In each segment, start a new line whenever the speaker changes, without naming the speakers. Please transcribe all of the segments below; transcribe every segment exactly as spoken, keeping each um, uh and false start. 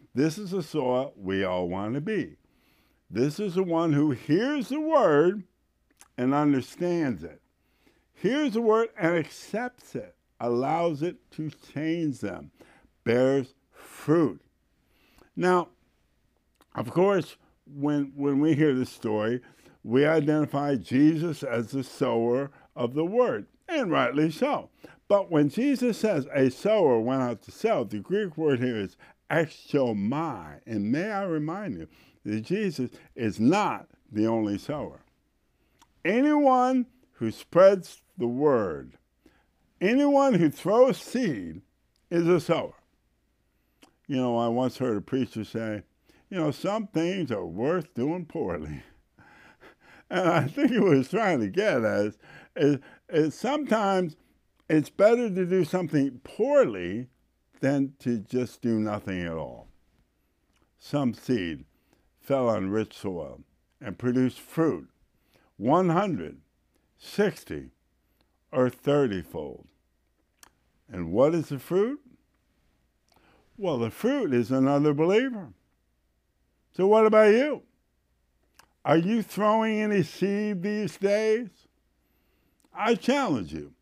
This is the soil we all want to be. This is the one who hears the word and understands it, hears the word and accepts it, allows it to change them, bears fruit. Now, of course, when, when we hear this story, we identify Jesus as the sower of the word, and rightly so. But when Jesus says a sower went out to sow, the Greek word here is exomai. And may I remind you that Jesus is not the only sower. Anyone who spreads the word, anyone who throws seed is a sower. You know, I once heard a preacher say, you know, some things are worth doing poorly. And I think he was trying to get at is, is, is sometimes it's better to do something poorly than to just do nothing at all. Some seed fell on rich soil and produced fruit, one hundred, sixty, or thirty fold. And what is the fruit? Well, the fruit is another believer. So what about you? Are you throwing any seed these days? I challenge you.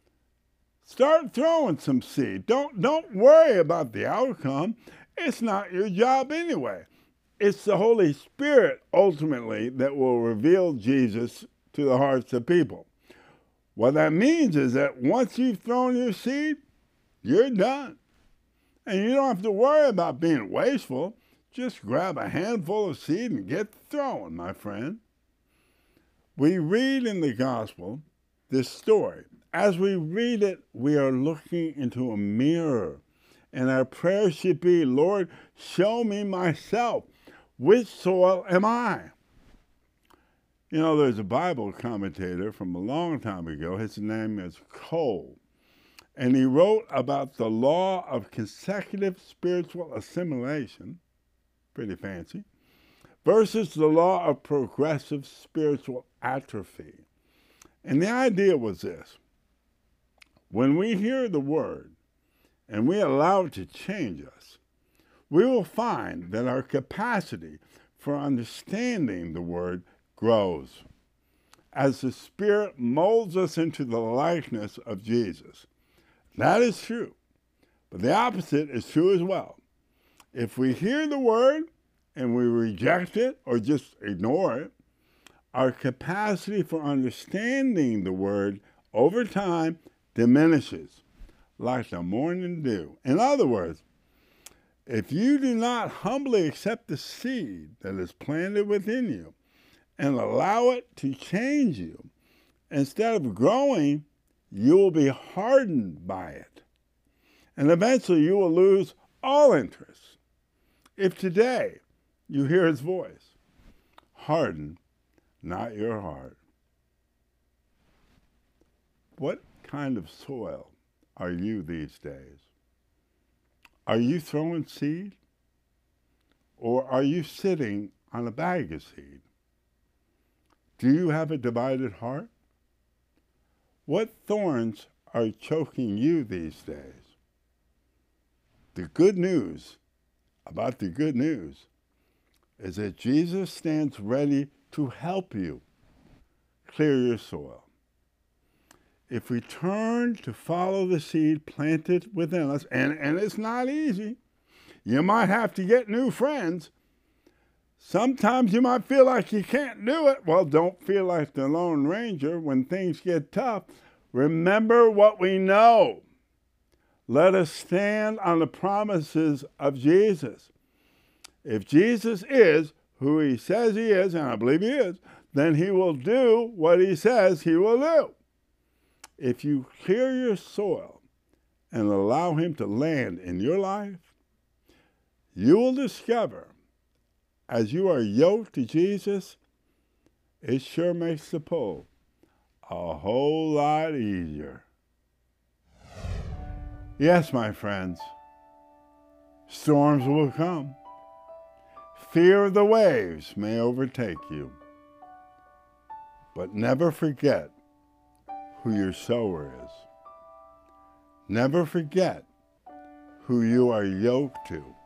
Start throwing some seed. Don't, don't worry about the outcome. It's not your job anyway. It's the Holy Spirit, ultimately, that will reveal Jesus to the hearts of people. What that means is that once you've thrown your seed, you're done. And you don't have to worry about being wasteful. Just grab a handful of seed and get throwing, my friend. We read in the gospel this story. As we read it, we are looking into a mirror. And our prayer should be, Lord, show me myself. Which soil am I? You know, there's a Bible commentator from a long time ago. His name is Cole. And he wrote about the law of consecutive spiritual assimilation, pretty fancy, versus the law of progressive spiritual atrophy. And the idea was this. When we hear the word and we allow it to change us, we will find that our capacity for understanding the word grows as the Spirit molds us into the likeness of Jesus. That is true, but the opposite is true as well. If we hear the word and we reject it or just ignore it, our capacity for understanding the word over time diminishes like the morning dew. In other words, if you do not humbly accept the seed that is planted within you and allow it to change you, instead of growing, you will be hardened by it. And eventually you will lose all interest. If today you hear his voice, harden not your heart. What kind of soil are you these days? Are you throwing seed? Or are you sitting on a bag of seed? Do you have a divided heart? What thorns are choking you these days? The good news about the good news is that Jesus stands ready to help you clear your soil. If we turn to follow the seed planted within us, and, and it's not easy, you might have to get new friends. Sometimes you might feel like you can't do it. Well, don't feel like the Lone Ranger when things get tough. Remember what we know. Let us stand on the promises of Jesus. If Jesus is who he says he is, and I believe he is, then he will do what he says he will do. If you clear your soil and allow him to land in your life, you will discover, as you are yoked to Jesus, it sure makes the pull a whole lot easier. Yes, my friends, storms will come. Fear of the waves may overtake you. But never forget who your sower is. Never forget who you are yoked to.